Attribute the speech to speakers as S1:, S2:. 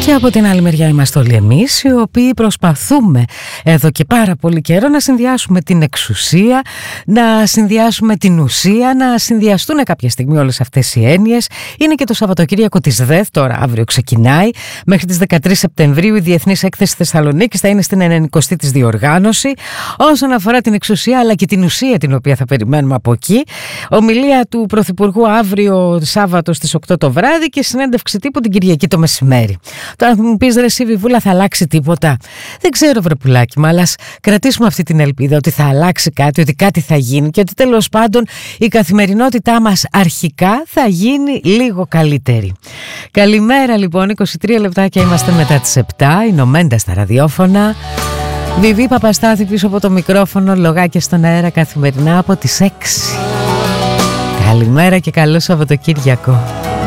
S1: Και από την άλλη μεριά είμαστε όλοι εμείς, οι οποίοι προσπαθούμε εδώ και πάρα πολύ καιρό να συνδυάσουμε την εξουσία, να συνδυάσουμε την ουσία, να συνδυαστούν κάποια στιγμή όλες αυτές οι έννοιες. Είναι και το Σαββατοκύριακο της ΔΕΘ, τώρα αύριο ξεκινάει. Μέχρι τις 13 Σεπτεμβρίου η Διεθνής Έκθεση Θεσσαλονίκης θα είναι στην 90η της διοργάνωση. Όσον αφορά την εξουσία αλλά και την ουσία την οποία θα περιμένουμε από εκεί, ομιλία του Πρωθυπουργού αύριο Σάββατο στις 8 το βράδυ και συνέντευξη τύπου την Κυριακή το μεσημέρι. Τώρα θα μου πεις, ρε εσύ Βιβούλα, θα αλλάξει τίποτα? Δεν ξέρω, βρε πουλάκι μου, αλλά ας κρατήσουμε αυτή την ελπίδα ότι θα αλλάξει κάτι, ότι κάτι θα γίνει και ότι τέλος πάντων η καθημερινότητά μας αρχικά θα γίνει λίγο καλύτερη. Καλημέρα λοιπόν, 23 λεπτάκια είμαστε μετά τις 7, είναι ο Μέντα στα ραδιόφωνα. Βιβί Παπαστάθη πίσω από το μικρόφωνο, λογάκια στον αέρα καθημερινά από τις 6. Καλημέρα και καλό Σαββατοκύριακο.